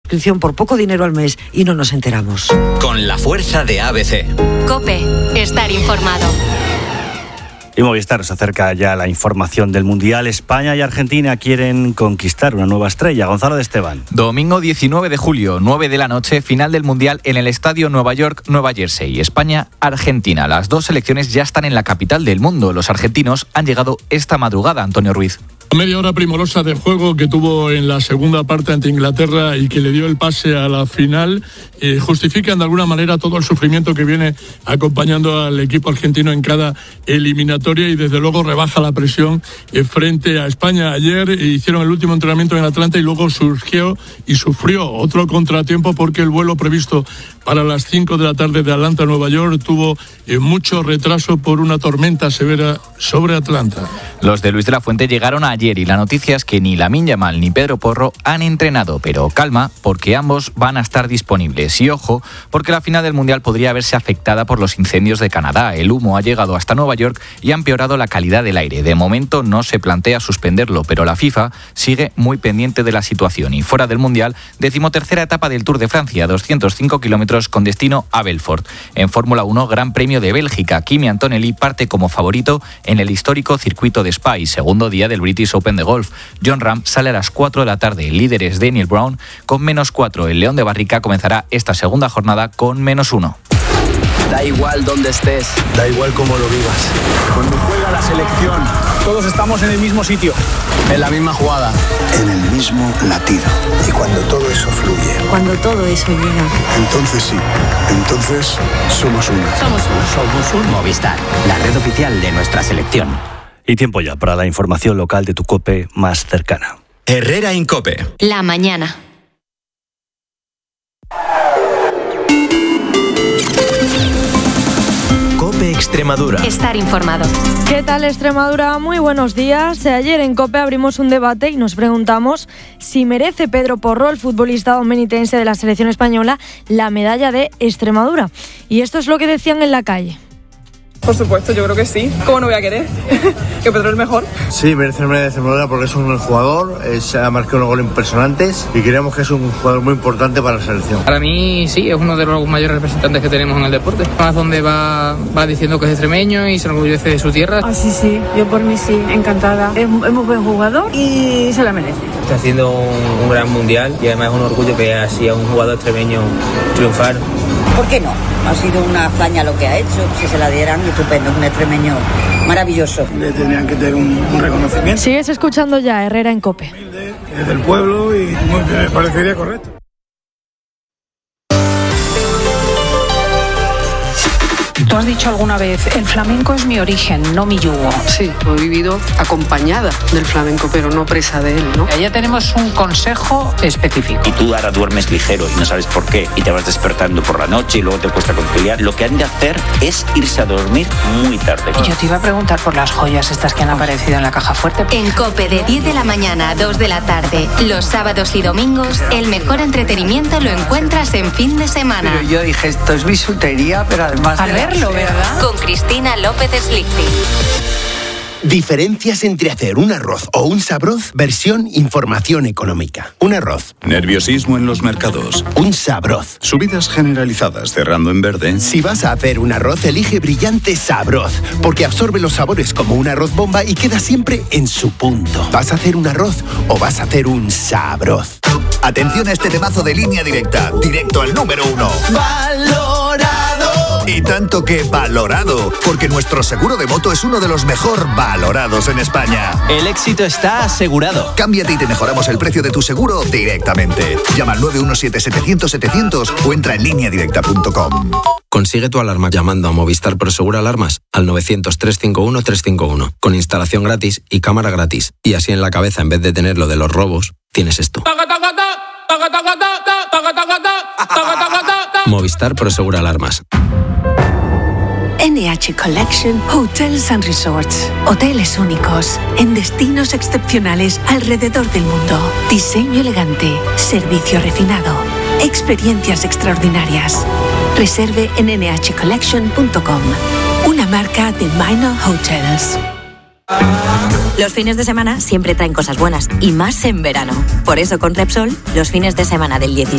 suscripción por poco dinero al mes y no nos enteramos. Con la fuerza de ABC. COPE. Estar informado. Y Movistar se acerca ya a la información del Mundial. España y Argentina quieren conquistar una nueva estrella. Gonzalo de Esteban. Domingo 19 de julio, 9 de la noche, final del Mundial en el Estadio Nueva York, Nueva Jersey. España-Argentina. Las dos selecciones ya están en la capital del mundo. Los argentinos han llegado esta madrugada, Antonio Ruiz. Media hora primorosa de juego que tuvo en la segunda parte ante Inglaterra y que le dio el pase a la final justifican de alguna manera todo el sufrimiento que viene acompañando al equipo argentino en cada eliminatoria y desde luego rebaja la presión frente a España. Ayer hicieron el último entrenamiento en Atlanta y luego surgió y sufrió otro contratiempo porque el vuelo previsto para las 5 de la tarde de Atlanta, Nueva York, tuvo mucho retraso por una tormenta severa sobre Atlanta. Los de Luis de la Fuente llegaron ayer y la noticia es que ni Lamine Yamal ni Pedro Porro han entrenado, pero calma, porque ambos van a estar disponibles. Y ojo, porque la final del Mundial podría verse afectada por los incendios de Canadá. El humo ha llegado hasta Nueva York y ha empeorado la calidad del aire. De momento no se plantea suspenderlo, pero la FIFA sigue muy pendiente de la situación. Y fuera del Mundial, 13ª etapa del Tour de Francia, 205 kilómetros con destino a Belfort. En Fórmula 1, Gran Premio de Bélgica. Kimi Antonelli parte como favorito en el histórico circuito de Spa y segundo día del British Open de golf. John Ram sale a las 4 de la tarde. El líder es Daniel Brown con -4. El León de Barrica comenzará esta segunda jornada con -1. Da igual dónde estés, da igual cómo lo vivas. Cuando juega la selección, todos estamos en el mismo sitio, en la misma jugada, en el mismo latido. Y cuando todo eso fluye, cuando todo eso llega, entonces sí, entonces somos uno. Somos uno. Movistar, la red oficial de nuestra selección. Y tiempo ya para la información local de tu COPE más cercana. Herrera en COPE. La mañana. COPE Extremadura. Estar informado. ¿Qué tal, Extremadura? Muy buenos días. Ayer en COPE abrimos un debate y nos preguntamos si merece Pedro Porro, el futbolista domenitense de la selección española, la medalla de Extremadura. Y esto es lo que decían en la calle. Por supuesto, yo creo que sí. ¿Cómo no voy a querer? Que Pedro es mejor. Sí, merece la medalla de Extremadura porque es un buen jugador, ha marcado unos goles impresionantes y creemos que es un jugador muy importante para la selección. Para mí sí, es uno de los mayores representantes que tenemos en el deporte. Más donde va diciendo que es extremeño y se enorgullece de su tierra. Sí, yo por mí sí, encantada. Es muy buen jugador y se la merece. Está haciendo un gran mundial y además es un orgullo que así a un jugador extremeño triunfar. ¿Por qué no? Ha sido una hazaña lo que ha hecho. Si se la dieran, estupendo, un extremeño maravilloso. Le tendrían que tener un reconocimiento. Sigues escuchando ya Herrera en COPE. Es del pueblo y me parecería correcto. Tú has dicho alguna vez, el flamenco es mi origen, no mi yugo. Sí, lo he vivido acompañada del flamenco, pero no presa de él, ¿no? Ya tenemos un consejo específico. Y tú ahora duermes ligero y no sabes por qué, y te vas despertando por la noche y luego te cuesta conciliar. Lo que han de hacer es irse a dormir muy tarde. Y yo te iba a preguntar por las joyas estas que han aparecido en la caja fuerte. En COPE de 10 de la mañana a 2 de la tarde, los sábados y domingos, el mejor entretenimiento lo encuentras en fin de semana. Pero yo dije, esto es bisutería, pero además... Al verlo, ¿verdad? Con Cristina López Slichting. Diferencias entre hacer un arroz o un sabroz, versión información económica. Un arroz. Nerviosismo en los mercados. Un sabroz. Subidas generalizadas cerrando en verde. Si vas a hacer un arroz, elige Brillante Sabroz, porque absorbe los sabores como un arroz bomba y queda siempre en su punto. ¿Vas a hacer un arroz o vas a hacer un sabroz? Atención a este temazo de Línea Directa, directo al número 1. ¡Valorado! Y tanto que valorado, porque nuestro seguro de moto es uno de los mejor valorados en España. El éxito está asegurado. Cámbiate y te mejoramos el precio de tu seguro directamente. Llama al 917-700-700 o entra en lineadirecta.com. Consigue tu alarma llamando a Movistar Prosegur Alarmas al 900-351-351, con instalación gratis y cámara gratis. Y así en la cabeza, en vez de tener lo de los robos, tienes esto. Movistar Prosegur Alarmas. NH Collection Hotels and Resorts. Hoteles únicos, en destinos excepcionales alrededor del mundo. Diseño elegante, servicio refinado, experiencias extraordinarias. Reserve en nhcollection.com. Una marca de Minor Hotels. Los fines de semana siempre traen cosas buenas, y más en verano. Por eso con Repsol, los fines de semana del 17